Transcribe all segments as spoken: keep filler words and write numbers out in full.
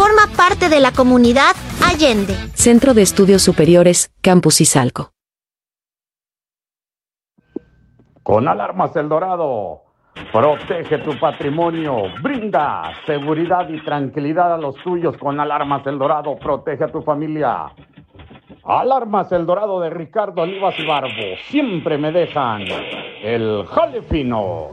Forma parte de la comunidad Allende. Centro de Estudios Superiores, Campus Izalco. Con Alarmas El Dorado, protege tu patrimonio, brinda seguridad y tranquilidad a los tuyos. Con Alarmas El Dorado, protege a tu familia. Alarmas El Dorado de Ricardo Olivas y Barbo, siempre me dejan el jale fino.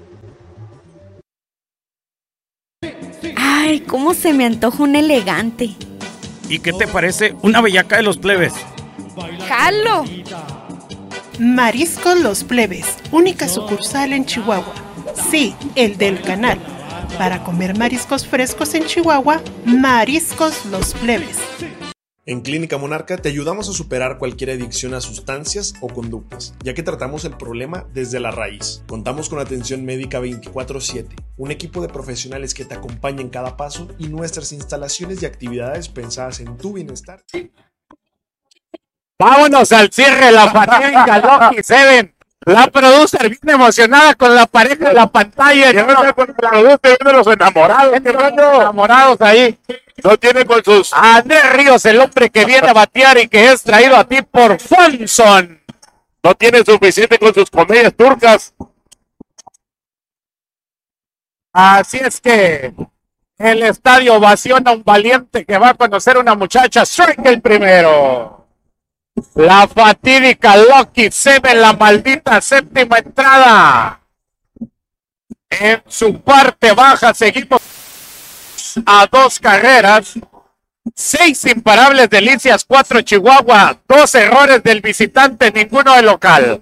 Ay, cómo se me antoja un elegante. ¿Y qué te parece una bellaca de los plebes? ¡Jalo! Mariscos Los Plebes, única sucursal en Chihuahua. Sí, el del canal. Para comer mariscos frescos en Chihuahua, Mariscos Los Plebes. En Clínica Monarca te ayudamos a superar cualquier adicción a sustancias o conductas, ya que tratamos el problema desde la raíz. Contamos con atención médica veinticuatro siete, un equipo de profesionales que te acompaña en cada paso y nuestras instalaciones y actividades pensadas en tu bienestar. Vámonos al cierre, la pareja Lucky Seven. La producer bien emocionada con la pareja en la pantalla. Ya no con la producer viendo los enamorados. Enamorados ahí. No tiene con sus... Andrés Ríos, el hombre que viene a batear y que es traído a ti por Fonson. No tiene suficiente con sus comedias turcas. Así es que el estadio ovaciona a un valiente que va a conocer a una muchacha. Strike el primero. La fatídica Lucky Seven, la maldita séptima entrada. En su parte baja seguimos a dos carreras, seis imparables delicias, cuatro Chihuahua, dos errores del visitante, ninguno del local.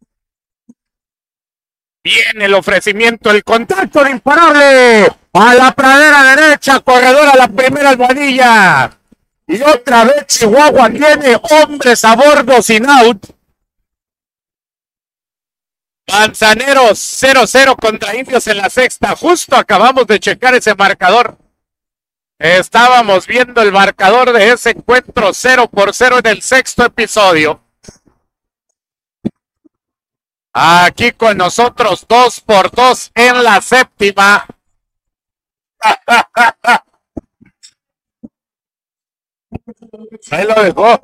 Viene el ofrecimiento, el contacto de imparable a la pradera derecha, corredor a la primera almohadilla. Y otra vez Chihuahua tiene hombres a bordo sin out. Manzaneros cero cero contra Indios en la sexta. Justo acabamos de checar ese marcador. Estábamos viendo el marcador de ese encuentro cero por cero en el sexto episodio. Aquí con nosotros dos por dos en la séptima. Ahí lo dejó.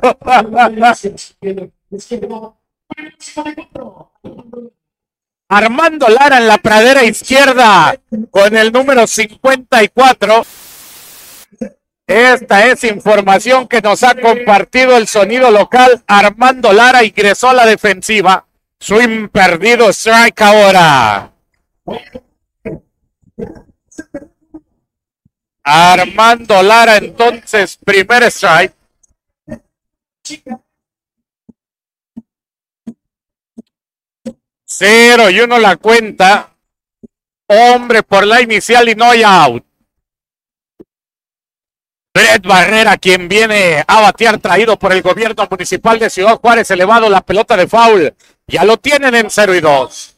Armando Lara en la pradera izquierda con el número cincuenta y cuatro. Esta es información que nos ha compartido el sonido local. Armando Lara ingresó a la defensiva. Swing perdido, strike ahora. Armando Lara entonces, primer strike. Cero y uno la cuenta. Hombre por la inicial y no hay out. Brett Barrera, quien viene a batear, traído por el gobierno municipal de Ciudad Juárez, elevado la pelota de foul. Ya lo tienen en cero y dos.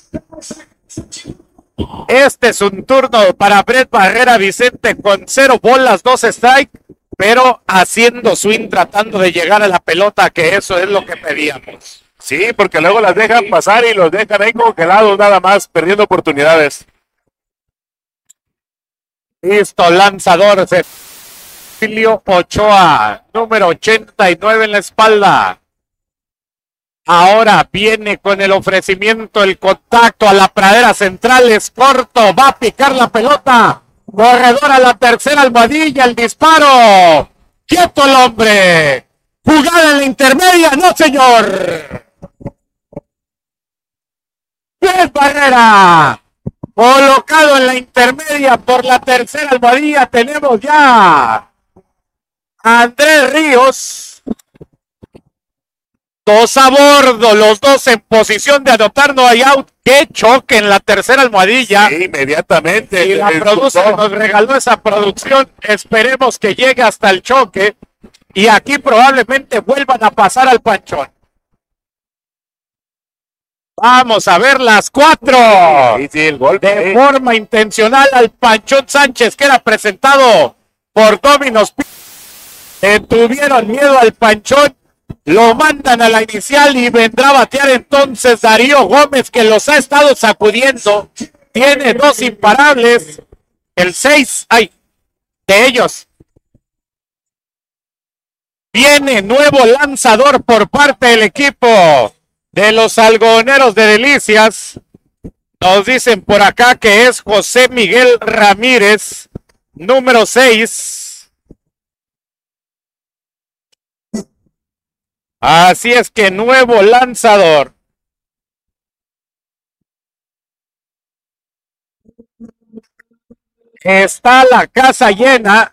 Este es un turno para Brett Barrera Vicente con cero bolas, dos strike, pero haciendo swing, tratando de llegar a la pelota, que eso es lo que pedíamos. Sí, porque luego las dejan pasar y los dejan ahí congelados nada más, perdiendo oportunidades. Listo, lanzador. Emilio Ochoa, número ochenta y nueve en la espalda. Ahora viene con el ofrecimiento, el contacto a la pradera central, es corto, va a picar la pelota. Corredor a la tercera almohadilla, el disparo. ¡Quieto el hombre! Jugada en la intermedia, no señor. Brett Barrera, colocado en la intermedia por la tercera almohadilla, tenemos ya a Andrés Ríos. Dos a bordo, los dos en posición de anotar, no hay out. ¡Qué choque en la tercera almohadilla! Sí, inmediatamente. Y la producer nos regaló esa producción. Esperemos que llegue hasta el choque. Y aquí probablemente vuelvan a pasar al panchón. Vamos a ver las cuatro. Sí, sí, el golpe. De eh. forma intencional al Panchón Sánchez, que era presentado por Dominos. Le tuvieron miedo al Panchón. Lo mandan a la inicial y vendrá a batear entonces Darío Gómez, que los ha estado sacudiendo. Tiene dos imparables. El seis, ay, de ellos. Viene nuevo lanzador por parte del equipo de los algodoneros de Delicias. Nos dicen por acá que es José Miguel Ramírez, número seis. Así es que nuevo lanzador. Está la casa llena.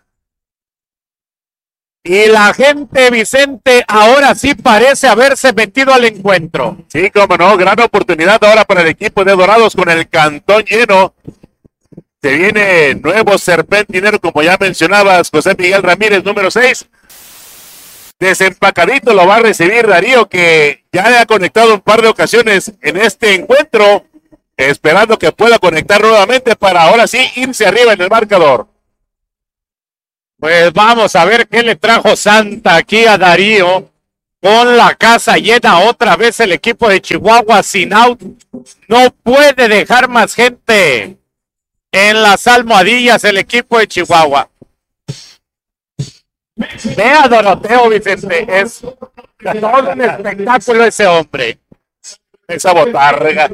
Y la gente, Vicente, ahora sí parece haberse metido al encuentro. Sí, cómo no, gran oportunidad ahora para el equipo de Dorados con el cantón lleno. Se viene nuevo serpentinero, como ya mencionabas, José Miguel Ramírez, número seis. Desempacadito lo va a recibir Darío, que ya le ha conectado un par de ocasiones en este encuentro, esperando que pueda conectar nuevamente para ahora sí irse arriba en el marcador. Pues vamos a ver qué le trajo Santa aquí a Darío. Con la casa llena otra vez el equipo de Chihuahua sin out. No puede dejar más gente en las almohadillas el equipo de Chihuahua. Vea Doroteo, Vicente, es todo un espectáculo ese hombre. Esa botarga.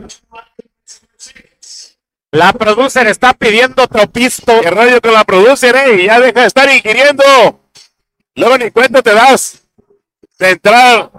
La producer está pidiendo otro pisto. ¿Qué rollo con la producer, eh? Ya deja de estar ingiriendo. Luego ni cuenta te das de entrar.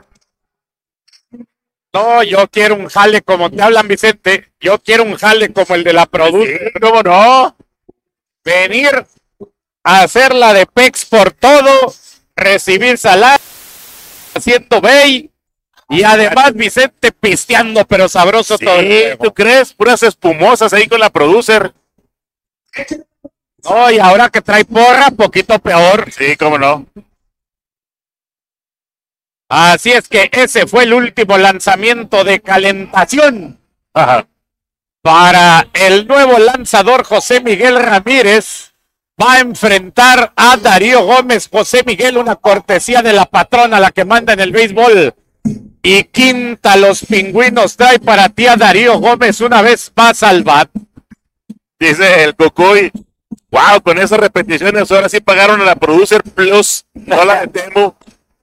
No, yo quiero un jale como te hablan, Vicente. Yo quiero un jale como el de la producer. Sí, ¿cómo no? Venir a hacer la de Pex por todo, recibir salario, haciendo bay. Y además Vicente pisteando, pero sabroso Sí, todo el ¿tú crees? Puras espumosas ahí con la producer. No, y ahora que trae porra, poquito peor. Sí, cómo no. Así es que ese fue el último lanzamiento de calentación. Ajá. Para el nuevo lanzador José Miguel Ramírez. Va a enfrentar a Darío Gómez. José Miguel, una cortesía de la patrona, la que manda en el béisbol. Y quinta, los Pingüinos trae para ti a Darío Gómez una vez más al bat. Dice el Cucuy. Wow, con esas repeticiones ahora sí pagaron a la producer plus. No la de Temu.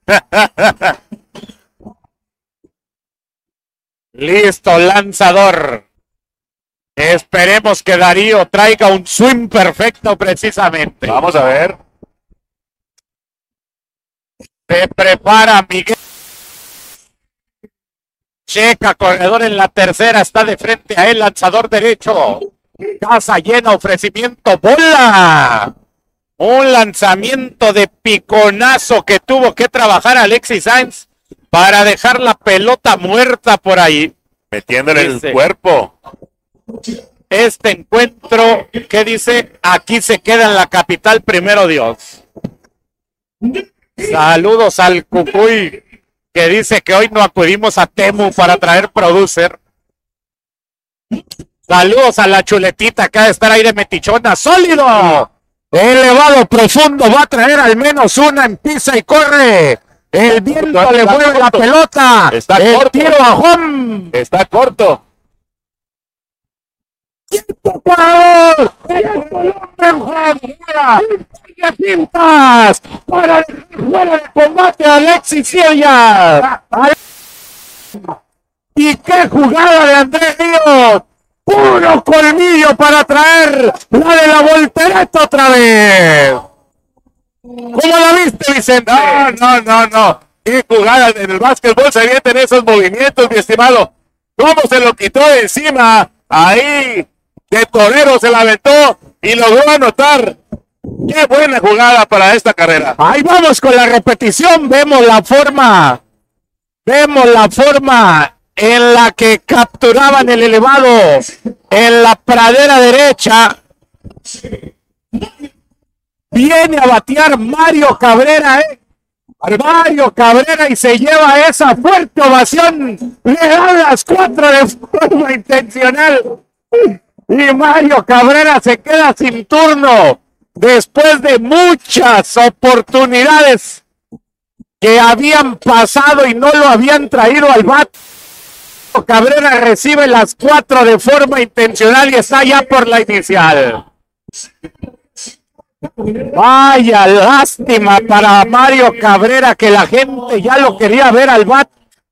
Listo, lanzador. Esperemos que Darío traiga un swing perfecto precisamente. Vamos a ver. Se prepara Miguel. Checa, corredor en la tercera, está de frente a él, lanzador derecho. Casa llena, ofrecimiento, bola. Un lanzamiento de piconazo que tuvo que trabajar Alexis Sainz para dejar la pelota muerta por ahí. Metiéndole el Dice, cuerpo. Este encuentro, ¿qué dice? Aquí se queda en la capital, primero Dios. Saludos al Cucuy, que dice que hoy no acudimos a Temu para traer producer. Saludos a la chuletita que ha de estar ahí de metichona. ¡Sólido! Elevado, profundo, va a traer al menos una en pisa y corre. El viento Está le mueve corto. la pelota. Está el corto. tiro a home. Está corto. ¡Jugador! ¡El Colombia ¡Sigue pintas! ¡Para fuera de combate Alexis Ciellas! ¡Y qué jugada de Andrés Ríos! ¡Puro colmillo para traer la de la voltereta otra vez! ¿Cómo la viste, Vicente? No, no, no, no. Qué jugada en el básquetbol se avientan esos movimientos, mi estimado. ¿Cómo se lo quitó de encima? Ahí, de torero se la aventó y logró anotar. Qué buena jugada para esta carrera. Ahí vamos con la repetición. Vemos la forma. Vemos la forma en la que capturaban el elevado en la pradera derecha. Viene a batear Mario Cabrera, ¿eh? Mario Cabrera y se lleva esa fuerte ovación. Le dan las cuatro de forma intencional. Y Mario Cabrera se queda sin turno después de muchas oportunidades que habían pasado y no lo habían traído al bat. Cabrera recibe las cuatro de forma intencional y está ya por la inicial. Vaya lástima para Mario Cabrera, que la gente ya lo quería ver al bat.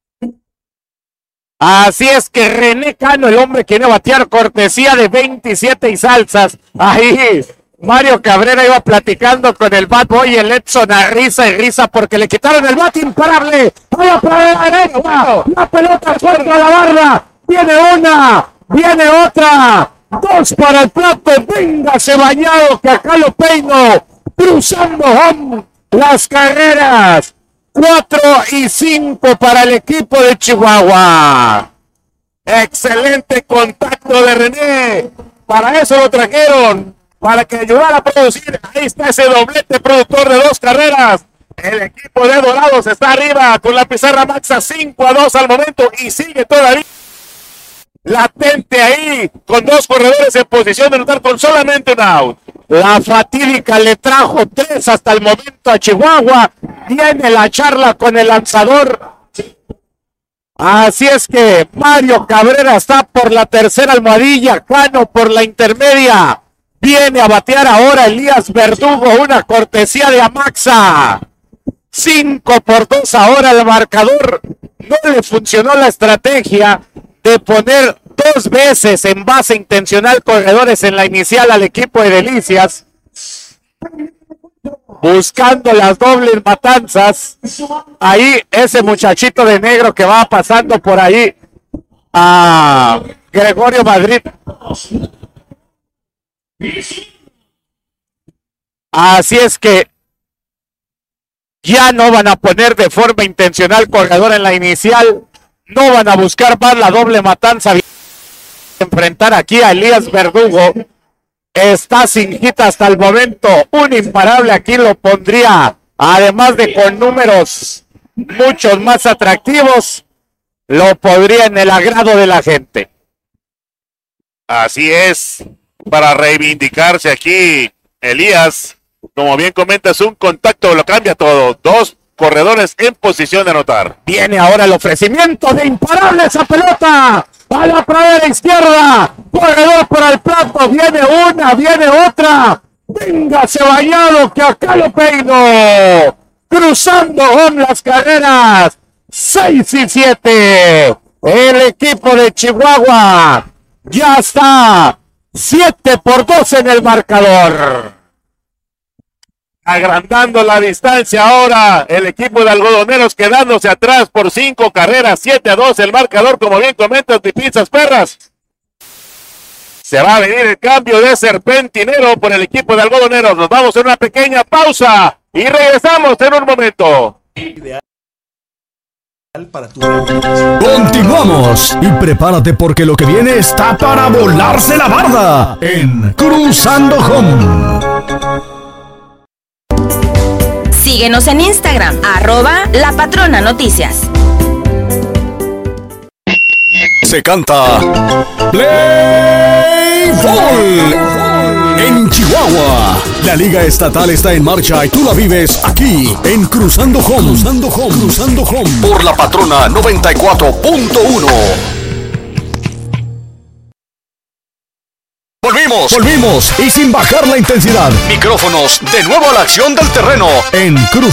Así es que René Cano, el hombre que iba a batear, cortesía de veintisiete y salsas. Ahí Mario Cabrera iba platicando con el bat boy, el Edson, a risa y risa porque le quitaron el bat imparable. ¡Vaya para la derecha! La pelota contra la barra. Viene una, viene otra. Dos para el plato. Véngase bañado, que acá lo peino. Cruzando home las carreras. Cuatro y cinco para el equipo de Chihuahua. Excelente contacto de René. Para eso lo trajeron, para que ayudara a producir. Ahí está ese doblete productor de dos carreras. El equipo de Dorados está arriba con la pizarra maxa cinco a dos al momento y sigue todavía latente ahí con dos corredores en posición de anotar con solamente un out. La fatídica le trajo tres hasta el momento a Chihuahua. Viene la charla con el lanzador. Así es que Mario Cabrera está por la tercera almohadilla, Cano por la intermedia. Viene a batear ahora Elías Verdugo, una cortesía de Amaxa. Cinco por dos ahora el marcador. No le funcionó la estrategia de poner dos veces en base intencional corredores en la inicial al equipo de Delicias, buscando las dobles matanzas. Ahí ese muchachito de negro que va pasando por ahí a Gregorio Madrid. Así es que ya no van a poner de forma intencional corredor en la inicial, no van a buscar más la doble matanza. Enfrentar aquí a Elías Verdugo. Está sin hit hasta el momento, un imparable aquí lo pondría, además de con números muchos más atractivos, lo pondría en el agrado de la gente. Así es, para reivindicarse aquí Elías, como bien comentas, un contacto lo cambia todo. Dos corredores en posición de anotar. Viene ahora el ofrecimiento de imparable esa pelota. A la pradera izquierda. Corredor por el plato. Viene una, viene otra. Véngase bañado, que acá lo peino. Cruzando home las carreras. seis y siete. El equipo de Chihuahua ya está siete por dos en el marcador. Agrandando la distancia ahora el equipo de Algodoneros, quedándose atrás por cinco carreras, siete a dos el marcador, como bien comentas, de Pizzas Perras. Se va a venir el cambio de serpentinero por el equipo de Algodoneros. Nos vamos a una pequeña pausa y regresamos en un momento. Para tu... Continuamos y prepárate porque lo que viene está para volarse la barda en Cruzando Home. Síguenos en Instagram, arroba La Patrona Noticias. Se canta Play Ball en Chihuahua. La liga estatal está en marcha y tú la vives aquí en Cruzando Home. Cruzando Home. Cruzando Home. Por La Patrona noventa y cuatro punto uno. Volvimos, volvimos y sin bajar la intensidad. Micrófonos de nuevo a la acción del terreno en Cruz.